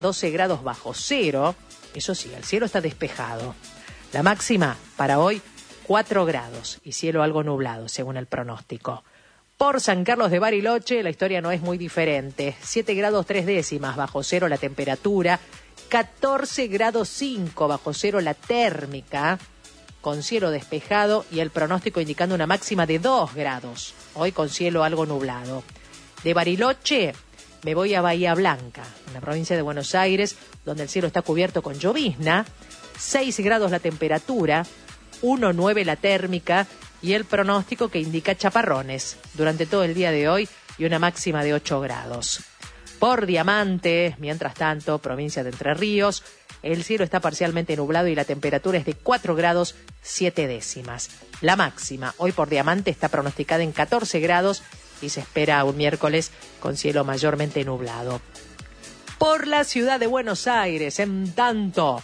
12 grados bajo cero. Eso sí, el cielo está despejado. La máxima para hoy, 4 grados y cielo algo nublado, según el pronóstico. Por San Carlos de Bariloche, la historia no es muy diferente. 7 grados 3 décimas bajo cero la temperatura, 14 grados 5 bajo cero la térmica, con cielo despejado y el pronóstico indicando una máxima de 2 grados, hoy con cielo algo nublado. De Bariloche me voy a Bahía Blanca, en la provincia de Buenos Aires, donde el cielo está cubierto con llovizna, 6 grados la temperatura, 1,9 la térmica y el pronóstico que indica chaparrones durante todo el día de hoy y una máxima de 8 grados. Por Diamante, mientras tanto, provincia de Entre Ríos, el cielo está parcialmente nublado y la temperatura es de 4 grados 7 décimas. La máxima hoy por Diamante está pronosticada en 14 grados y se espera un miércoles con cielo mayormente nublado. Por la ciudad de Buenos Aires, en tanto,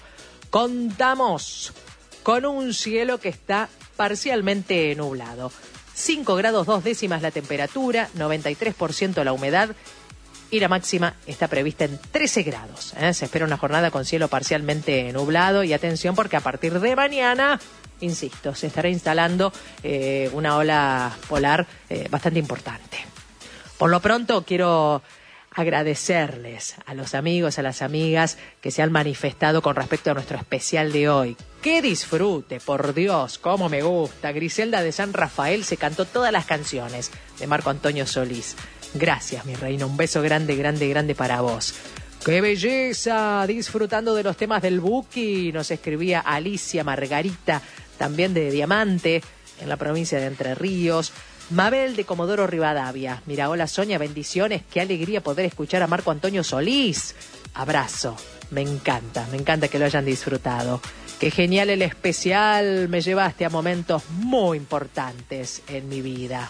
contamos con un cielo que está parcialmente nublado. 5 grados 2 décimas la temperatura, 93% la humedad y la máxima está prevista en 13 grados. Se espera una jornada con cielo parcialmente nublado y atención porque a partir de mañana, insisto, se estará instalando una ola polar bastante importante. Por lo pronto quiero agradecerles a los amigos, a las amigas que se han manifestado con respecto a nuestro especial de hoy. ¡Qué disfrute, por Dios! ¡Cómo me gusta! Griselda de San Rafael se cantó todas las canciones de Marco Antonio Solís. Gracias, mi reina. Un beso grande, grande, grande para vos. ¡Qué belleza! Disfrutando de los temas del Buki, nos escribía Alicia Margarita, también de Diamante, en la provincia de Entre Ríos. Mabel de Comodoro Rivadavia. Mira, hola Sonia, bendiciones. Qué alegría poder escuchar a Marco Antonio Solís. Abrazo. Me encanta que lo hayan disfrutado. Qué genial el especial. Me llevaste a momentos muy importantes en mi vida.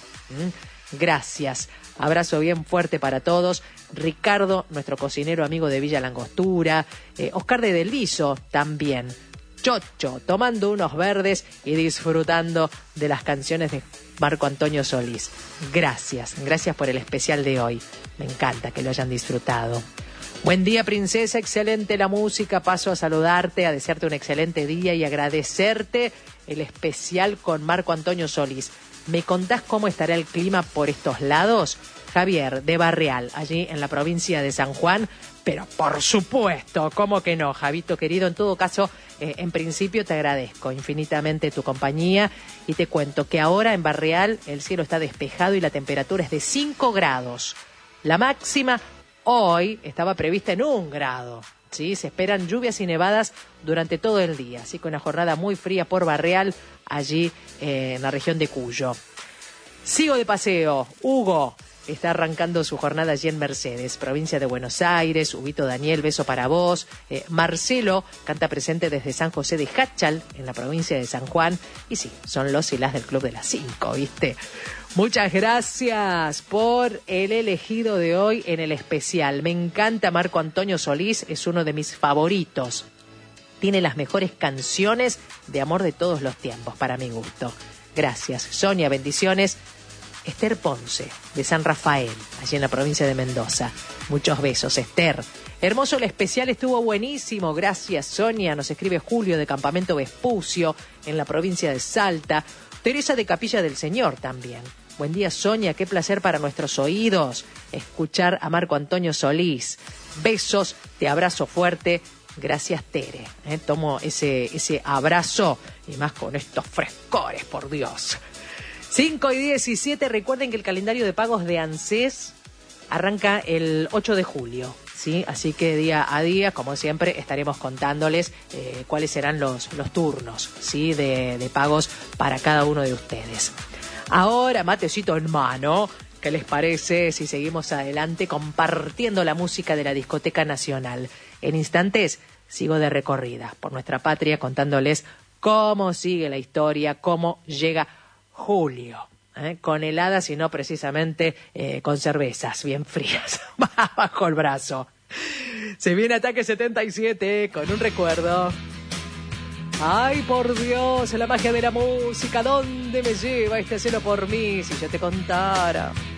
Gracias. Abrazo bien fuerte para todos. Ricardo, nuestro cocinero amigo de Villa Langostura. Oscar de Delviso también. Chocho, tomando unos verdes y disfrutando de las canciones de Marco Antonio Solís. Gracias por el especial de hoy. Me encanta que lo hayan disfrutado. Buen día, princesa, excelente la música. Paso a saludarte, a desearte un excelente día y agradecerte el especial con Marco Antonio Solís. ¿Me contás cómo estará el clima por estos lados? Javier, de Barreal, allí en la provincia de San Juan. Pero por supuesto, ¿cómo que no, Javito querido? En todo caso, en principio te agradezco infinitamente tu compañía y te cuento que ahora en Barreal el cielo está despejado y la temperatura es de 5 grados. La máxima hoy estaba prevista en 1 grado. ¿Sí? Se esperan lluvias y nevadas durante todo el día, así que una jornada muy fría por Barreal, allí en la región de Cuyo. Sigo de paseo. Hugo está arrancando su jornada allí en Mercedes, provincia de Buenos Aires. Huguito Daniel, beso para vos. Marcelo canta presente desde San José de Jáchal, en la provincia de San Juan. Y sí, son los y las del Club de las 5, ¿viste? Muchas gracias por el elegido de hoy en el especial. Me encanta Marco Antonio Solís, es uno de mis favoritos. Tiene las mejores canciones de amor de todos los tiempos, para mi gusto. Gracias, Sonia, bendiciones. Esther Ponce, de San Rafael, allí en la provincia de Mendoza. Muchos besos, Esther. Hermoso el especial, estuvo buenísimo. Gracias, Sonia. Nos escribe Julio, de Campamento Vespucio, en la provincia de Salta. Teresa de Capilla del Señor también. Buen día, Sonia. Qué placer para nuestros oídos escuchar a Marco Antonio Solís. Besos, te abrazo fuerte. Gracias, Tere. Tomo ese abrazo y más con estos frescores, por Dios. 5:17, recuerden que el calendario de pagos de ANSES arranca el 8 de julio, ¿sí? Así que día a día, como siempre, estaremos contándoles cuáles serán los turnos, ¿sí? de pagos para cada uno de ustedes. Ahora, matecito en mano, ¿qué les parece si seguimos adelante compartiendo la música de la Discoteca Nacional? En instantes sigo de recorrida por nuestra patria contándoles cómo sigue la historia, cómo llega julio, con heladas y no precisamente con cervezas bien frías bajo el brazo. Se viene Ataque 77 con un recuerdo. Ay, por Dios, la magia de la música, ¿dónde me lleva este cielo por mí? Si yo te contara.